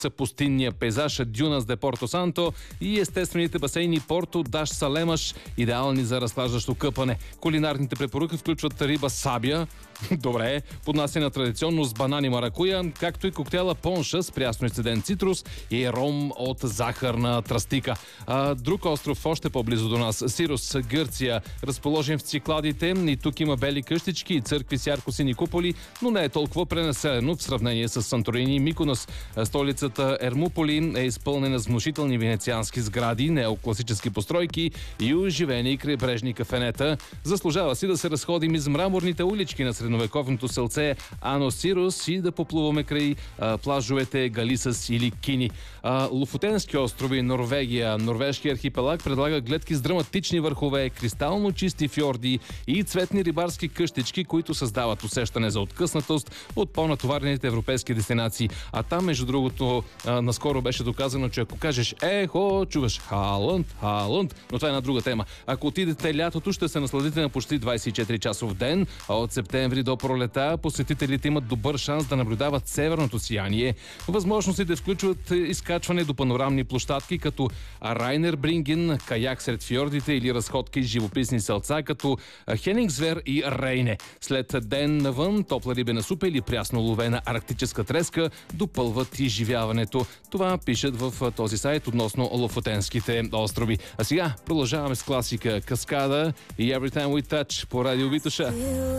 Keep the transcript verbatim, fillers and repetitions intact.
са пустинния пейзаж Дюнас де Порто Санто и естествените басейни Порто Даш Салемаш, идеални за разклаждащо къпане. Кулинарните препоръки включват риба сабия, добре, поднасена традиционно с банани маракуя, както и коктейла понша с прясно изцеден цитрус и ром от захарна тръстика. А, друг остров още по-близо до нас, Сирос, Гърция, разположен в Цикладите, и тук има бели къщички и църкви с ярко-сини куполи, но не е толкова пренаселено в сравнение с Санторини и Миконос. Столицата Ермуполи е изпълнена с внушителни венециански сгради, неокласически постройки и оживени крайбрежни кафенета. Заслужава си да се разходим из мраморните улички на средновековното селце Ано Сирос и да поплуваме край а, плажовете Галисас или Кини. А, Лофотенски острови, Норвегия, норвежки архипелаг предлага гледки с драматични върхове, кристално чисти фьорди и цветни рибарски къщички, които създават усещане за откъснатост от по-натоварените европейски дестинации. А там, между другото, а, наскоро беше доказано, че ако кажеш ехо, чуваш Халънд, Халънд, но това е една друга тема. Ако отидете лятото, ще се насладите на почти двайсет и четири часов ден, а от септември до пролета посетителите имат добър шанс да наблюдават северното сияние. Възможностите включват изкачване до панорамни площадки като Райнер Бринген, каяк сред фьордите или разходки с живописни селца като Хенингсвер и Рейне. След ден навън, топла рибена супа или прясно ловена арктическа треска допълват изживяването. Това пишат в този сайт относно Лофотенските острови. А сега продължаваме с класика Каскада и Every Time We Touch по радио Витоша.